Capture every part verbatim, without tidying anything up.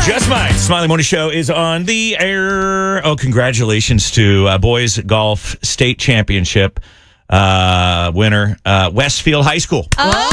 Just Mine. Smiley Morning Show is on the air. Oh, congratulations to uh, boys golf state championship uh, winner, uh, Westfield High School.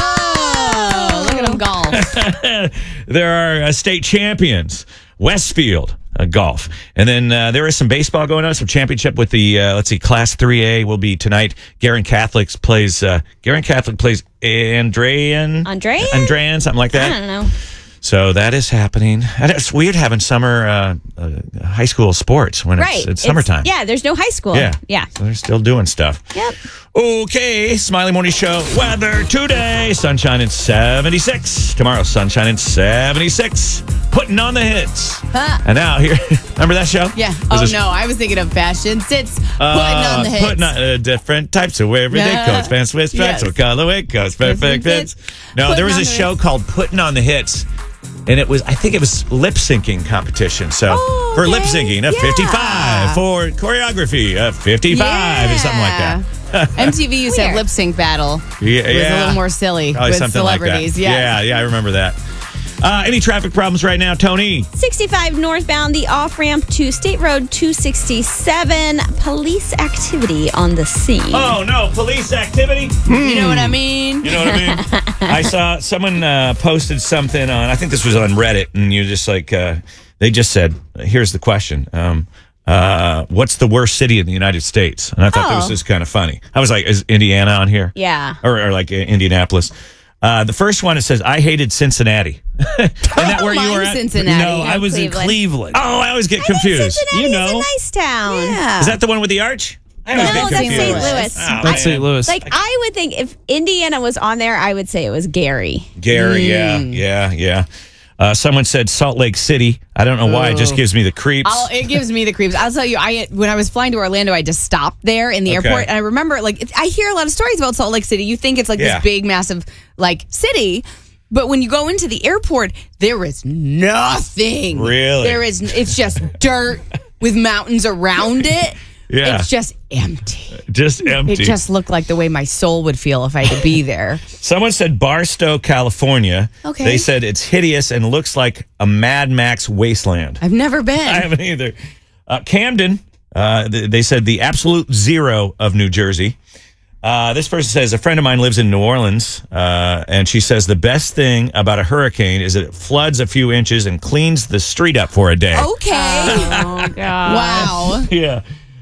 Oh, look at them golf. There are uh, state champions, Westfield uh, golf. And then uh, there is some baseball going on, some championship with the, uh, let's see, Class three A will be tonight. Garin Catholic plays, uh, Garin Catholic plays Andrean. Andrean? Andrean, something like that. I don't know. So that is happening. And it's weird having summer uh, uh, high school sports when Right. it's, it's summertime. yeah, there's no high school. Yeah. Yeah. So they're still doing stuff. Yep. Okay, Smiley Morning Show weather today. Sunshine in seventy-six. Tomorrow, sunshine in seventy-six. Putting on the hits. Huh. And now here, remember that show? Yeah. Was Oh, this- no. I was thinking of fashion. Sits putting Uh, on the hits. Putting on uh, different types of everyday Yeah. coats, pants, with stripes, Yes. or colorway coats, perfect Perfect fits. fits. No, there Putting was on a the show hits. called Putting on the Hits. And it was, I think it was lip syncing competition. So Oh, for lip okay. syncing, a Yeah. fifty-five. For choreography, a fifty-five or something like that. M T V used to have Weird. lip sync battle. Yeah, It was yeah. a little more silly Probably with something like that. celebrities. Yeah, yeah, I remember that. Uh, any traffic problems right now, Tony? sixty-five northbound, the off ramp to State Road two sixty-seven. Police activity on the scene. Oh, no, police activity? You know what I mean? You know what I mean? I saw someone uh, posted something on, I think this was on Reddit, and you just like, uh, they just said, here's the question. Um, uh, what's the worst city in the United States? And I thought that was Oh. just kind of funny. I was like, is Indiana on here? Yeah. Or, or like uh, Indianapolis. Uh, the first one, it says, I hated Cincinnati. Isn't that where you Mine's were at? Cincinnati. No, I was in Cleveland. Cleveland. Oh, I always get confused. Cincinnati You is know. a nice town. Yeah. Is that the one with the arch? I always No, get that's confused. Saint Louis. Oh, That's Saint man. Louis. Like, I would think if Indiana was on there, I would say it was Gary. Gary, yeah, Mm. yeah, yeah. Uh, someone said Salt Lake City. I don't know why. It just gives me the creeps. I'll, it gives me the creeps. I'll tell you, I when I was flying to Orlando, I just stopped there in the Okay. airport, and I remember like it's, I hear a lot of stories about Salt Lake City. You think it's like Yeah. this big, massive like city, but when you go into the airport, there is nothing. Really? there is. It's just dirt with mountains around it. Yeah. It's just empty. just empty. It just looked like the way my soul would feel if I had to be there. Someone said Barstow, California. Okay. They said it's hideous and looks like a Mad Max wasteland. I've never been. I haven't either. Uh, Camden, uh, th- they said the absolute zero of New Jersey. Uh, this person says, a friend of mine lives in New Orleans, uh, and she says the best thing about a hurricane is that it floods a few inches and cleans the street up for a day. Okay. Oh, God. Wow. Yeah.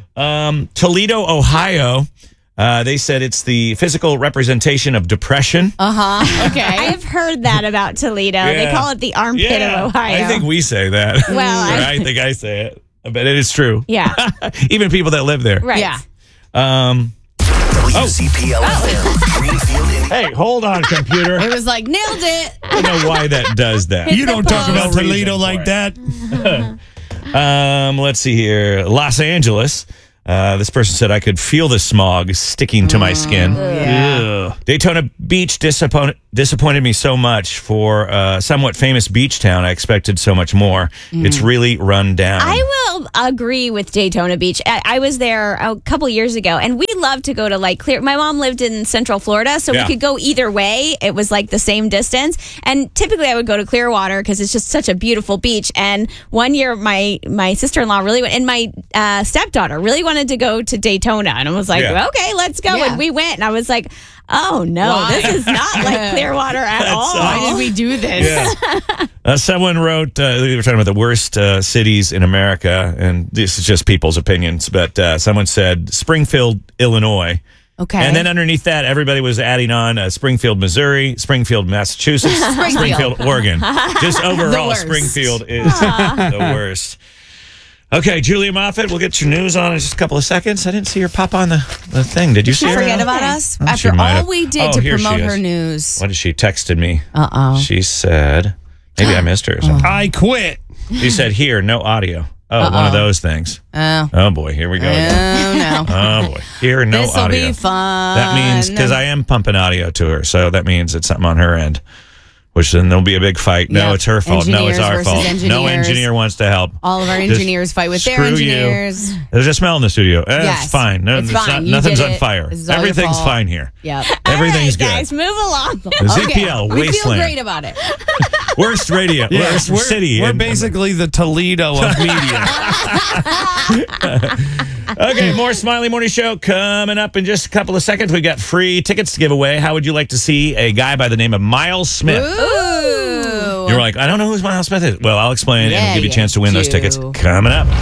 Um, Toledo, Ohio, uh, they said it's the physical representation of depression. Uh huh. Okay. I've heard that about Toledo. They Yeah. call it the armpit of Ohio. I think we say that. Well, Or I- I think I say it. But it is true. Yeah. Even people that live there. Right. Yeah. Um, W C P L F M, Greenfield, Indiana. hey, hold on, computer. It was like nailed it. I don't know why that does that. You don't talk No about reason Toledo for like it. that. Um, let's see here. Los Angeles. Uh, this person said, I could feel the smog sticking to my skin. Ugh. Daytona Beach disappointed disappointed me so much. For a somewhat famous beach town, I expected so much more. It's really run down. I will agree with Daytona Beach. I, I was there a couple years ago, and we love to go to like Clear. My mom lived in Central Florida, so Yeah. we could go either way. It was like the same distance. And typically, I would go to Clearwater because it's just such a beautiful beach. And one year, my my sister in law really went, and my uh, stepdaughter really wanted to go to Daytona, and I was like, Yeah. okay, let's go. Yeah. And we went, and I was like, oh no, Why? this is not like Clearwater at all. Why did we do this? Yeah. Uh, someone wrote, uh, they were talking about the worst uh, cities in America, and this is just people's opinions, but uh, someone said Springfield, Illinois. Okay. And then underneath that, everybody was adding on uh, Springfield, Missouri, Springfield, Massachusetts, Springfield. Springfield, Oregon. Just overall, worst. Springfield is the worst. Okay, Julia Moffat, we'll get your news on in just a couple of seconds. I didn't see her pop on the, the thing. Did you see her? Forget about us Oh, she after might all have. we did Oh, to here she promote is. her news. What did she texted me? Uh oh. She said, maybe I missed her or something. I quit. She said, here, no audio. Oh, one of those things. Oh. Oh, boy, here we go again. Oh no. Oh, boy. Here, no This will audio. be fun. That means, because I am pumping audio to her, so that means it's something on her end. which then there'll be a big fight. No, Yep. it's her fault. No, it's Engineers our versus fault. No engineers. engineer wants to help. All of our Just engineers fight with their screw you. engineers. There's a smell in the studio. Eh, Yes. It's fine. No, It's it's fine. not- You nothing's did on it. fire. This is all your Everything's fault. fine here. Yep. Everything's All right, good. guys, move along. Z P L, We feel Wasteland. great about it. Worst radio. worst we're, city. We're in- basically the Toledo of media. Okay, more Smiley Morning Show coming up in just a couple of seconds. We got free tickets to give away. How would you like to see a guy by the name of Miles Smith? Ooh. You're like, I don't know who Miles Smith is. Well, I'll explain Yeah, and give you a you chance to win those do. tickets coming up.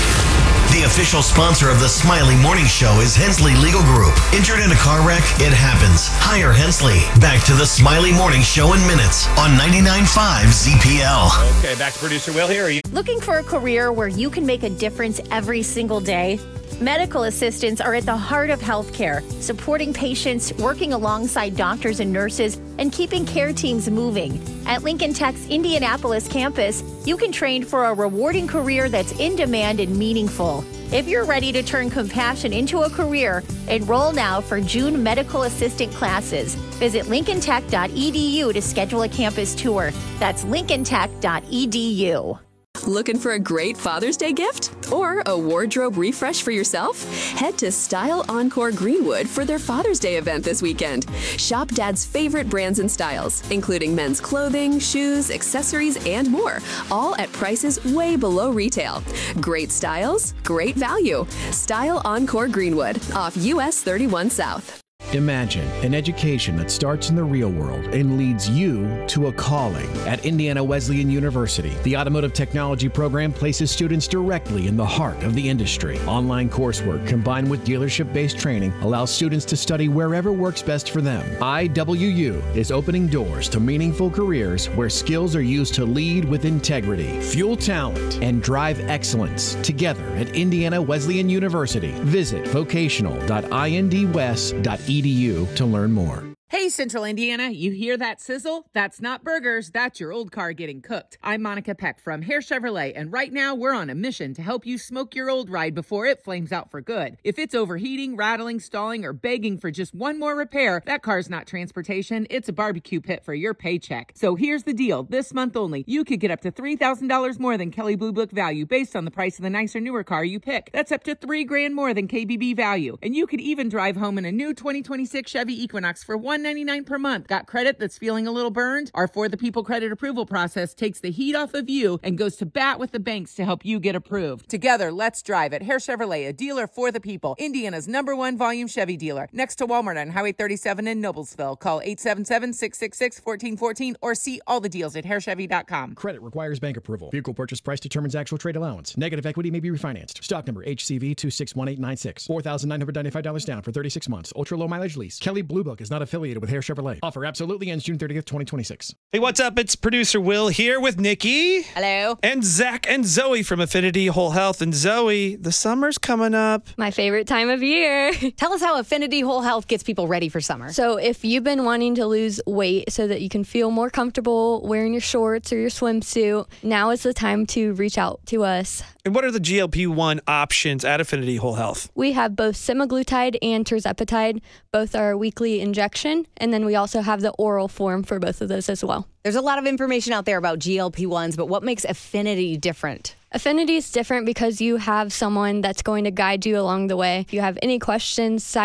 The official sponsor of the Smiley Morning Show is Hensley Legal Group. Injured in a car wreck? It happens. Hire Hensley. Back to the Smiley Morning Show in minutes on ninety-nine point five Z P L. Okay, back to producer Will here. Are you? Looking for a career where you can make a difference every single day? Medical assistants are at the heart of healthcare, supporting patients, working alongside doctors and nurses, and keeping care teams moving. At Lincoln Tech's Indianapolis campus, you can train for a rewarding career that's in demand and meaningful. If you're ready to turn compassion into a career, enroll now for June medical assistant classes. Visit lincoln tech dot e d u to schedule a campus tour. That's lincoln tech dot e d u. Looking for a great Father's Day gift? Or a wardrobe refresh for yourself? Head to Style Encore Greenwood for their Father's Day event this weekend. Shop Dad's favorite brands and styles, including men's clothing, shoes, accessories, and more, all at prices way below retail. Great styles, great value. Style Encore Greenwood, off U S thirty-one South. Imagine an education that starts in the real world and leads you to a calling. At Indiana Wesleyan University, the Automotive Technology program places students directly in the heart of the industry. Online coursework combined with dealership-based training allows students to study wherever works best for them. I W U is opening doors to meaningful careers where skills are used to lead with integrity, fuel talent, and drive excellence together at Indiana Wesleyan University. Visit vocational dot indwest dot e d u to learn more. Hey, Central Indiana, you hear that sizzle? That's not burgers, that's your old car getting cooked. I'm Monica Peck from Hare Chevrolet, and right now we're on a mission to help you smoke your old ride before it flames out for good. If it's overheating, rattling, stalling, or begging for just one more repair, that car's not transportation, it's a barbecue pit for your paycheck. So here's the deal. This month only, you could get up to three thousand dollars more than Kelley Blue Book value based on the price of the nicer, newer car you pick. That's up to three grand more than K B B value. And you could even drive home in a new twenty twenty-six Chevy Equinox for one hundred ninety-nine dollars per month. Got credit that's feeling a little burned? Our For the People credit approval process takes the heat off of you and goes to bat with the banks to help you get approved. Together, let's drive at Hare Chevrolet, a dealer for the people. Indiana's number one volume Chevy dealer. Next to Walmart on Highway thirty-seven in Noblesville. Call eight seven seven, six six six, one four one four or see all the deals at hare chevy dot com. Credit requires bank approval. Vehicle purchase price determines actual trade allowance. Negative equity may be refinanced. Stock number H C V two six one eight nine six. four thousand nine hundred ninety-five dollars down for thirty-six months. Ultra low mileage lease. Kelley Blue Book is not affiliated with Hare Chevrolet. Offer absolutely ends June thirtieth, twenty twenty-six. Hey, what's up? It's producer Will here with Nikki. Hello. And Zach and Zoe from Affinity Whole Health. And Zoe, the summer's coming up. My favorite time of year. Tell us how Affinity Whole Health gets people ready for summer. So if you've been wanting to lose weight so that you can feel more comfortable wearing your shorts or your swimsuit, now is the time to reach out to us. And what are the G L P one options at Affinity Whole Health? We have both semaglutide and tirzepatide. Both are a weekly injection, and then we also have the oral form for both of those as well. There's a lot of information out there about G L P ones, but what makes Affinity different? Affinity is different because you have someone that's going to guide you along the way. If you have any questions,